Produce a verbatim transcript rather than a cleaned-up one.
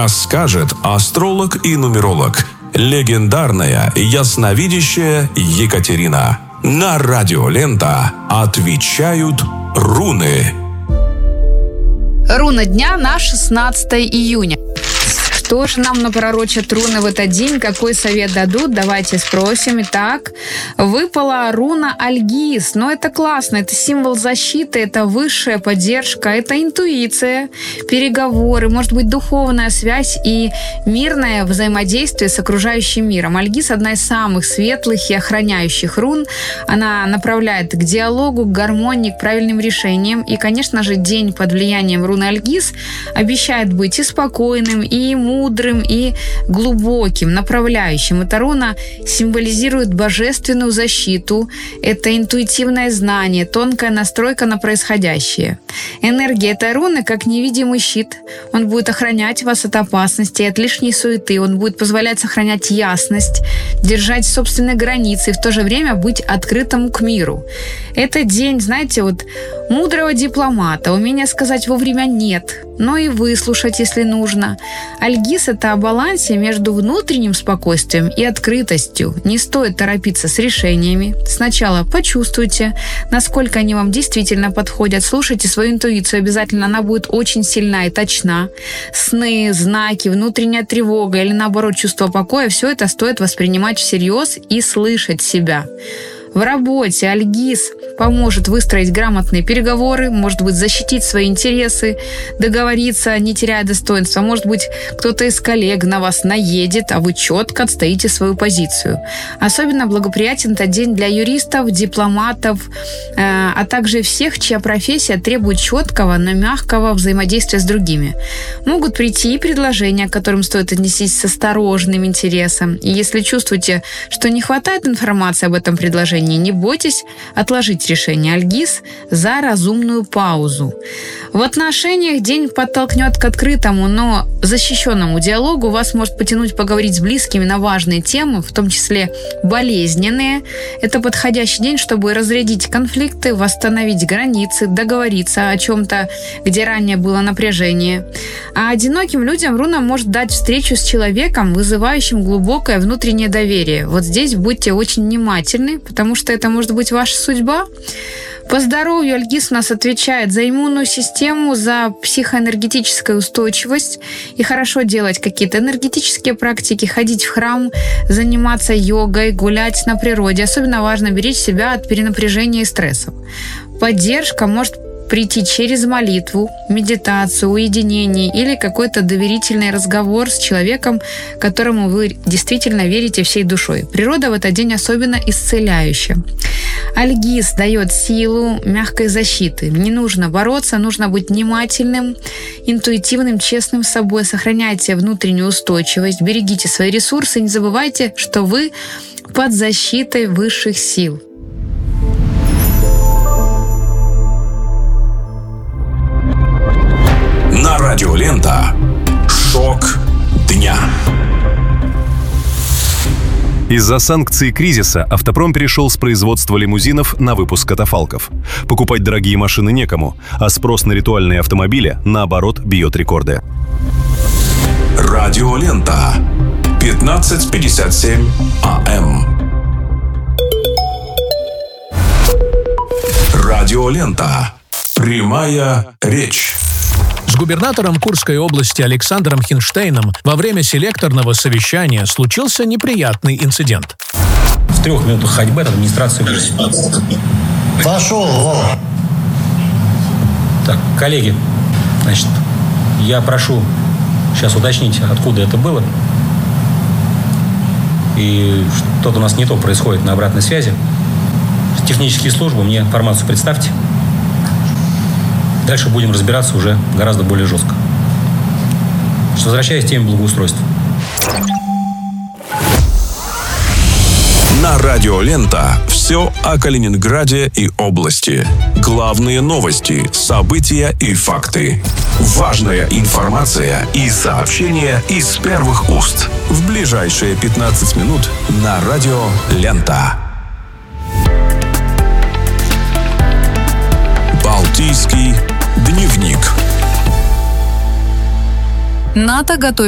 расскажет астролог и нумеролог, легендарная ясновидящая Екатерина. На радио Лента отвечают руны. Руна дня на шестнадцатое июня. Что же нам напророчат руны в этот день? Какой совет дадут? Давайте спросим. Итак, выпала руна Альгиз. Но это классно. Это символ защиты, это высшая поддержка, это интуиция, переговоры, может быть, духовная связь и мирное взаимодействие с окружающим миром. Альгиз – одна из самых светлых и охраняющих рун. Она направляет к диалогу, к гармонии, к правильным решениям. И, конечно же, день под влиянием руны Альгиз обещает быть и спокойным, и мудрым, мудрым и глубоким, направляющим. Эта руна символизирует божественную защиту, это интуитивное знание, тонкая настройка на происходящее. Энергия этой руны как невидимый щит. Он будет охранять вас от опасности, от лишней суеты, он будет позволять сохранять ясность, держать собственные границы и в то же время быть открытым к миру. Это день, знаете, вот мудрого дипломата, умения сказать вовремя «нет», но и выслушать, если нужно. Альгиз – это о балансе между внутренним спокойствием и открытостью. Не стоит торопиться с решениями. Сначала почувствуйте, насколько они вам действительно подходят. Слушайте свою интуицию, обязательно она будет очень сильна и точна. Сны, знаки, внутренняя тревога или, наоборот, чувство покоя – все это стоит воспринимать всерьез и слышать себя. В работе Альгиз поможет выстроить грамотные переговоры, может быть, защитить свои интересы, договориться, не теряя достоинства. Может быть, кто-то из коллег на вас наедет, а вы четко отстоите свою позицию. Особенно благоприятен этот день для юристов, дипломатов, э, а также всех, чья профессия требует четкого, но мягкого взаимодействия с другими. Могут прийти и предложения, к которым стоит отнестись с осторожным интересом. И если чувствуете, что не хватает информации об этом предложении, не бойтесь отложить решение Альгиз за разумную паузу. В отношениях день подтолкнет к открытому, но защищенному диалогу. Вас может потянуть поговорить с близкими на важные темы, в том числе болезненные. Это подходящий день, чтобы разрядить конфликты, восстановить границы, договориться о чем-то, где ранее было напряжение. А одиноким людям руна может дать встречу с человеком, вызывающим глубокое внутреннее доверие. Вот здесь будьте очень внимательны, потому что это может быть ваша судьба. По здоровью Альгиз у нас отвечает за иммунную систему, за психоэнергетическую устойчивость. И хорошо делать какие-то энергетические практики, ходить в храм, заниматься йогой, гулять на природе. Особенно важно беречь себя от перенапряжения и стрессов. Поддержка может прийти через молитву, медитацию, уединение или какой-то доверительный разговор с человеком, которому вы действительно верите всей душой. Природа в этот день особенно исцеляющая. Альгиз дает силу мягкой защиты. Не нужно бороться, нужно быть внимательным, интуитивным, честным с собой. Сохраняйте внутреннюю устойчивость, берегите свои ресурсы, не забывайте, что вы под защитой высших сил. На радио Лента. Шок дня. Из-за санкций и кризиса автопром перешел с производства лимузинов на выпуск катафалков. Покупать дорогие машины некому, а спрос на ритуальные автомобили, наоборот, бьет рекорды. Радио Лента. пятнадцать пятьдесят семь АМ. Радио Лента. Прямая речь. С губернатором Курской области Александром Хинштейном во время селекторного совещания случился неприятный инцидент. В трех минутах ходьбы от администрации. Пошел, Вова. Так, коллеги, значит, я прошу сейчас уточнить, откуда это было. И что-то у нас не то происходит на обратной связи. Технические службы, мне информацию представьте. Дальше будем разбираться уже гораздо более жестко. Возвращаясь к теме благоустройства. На радио Лента все о Калининграде и области. Главные новости, события и факты. Важная информация и сообщения из первых уст. В ближайшие пятнадцать минут на радио Лента. Балтийский дневник. НАТО готовит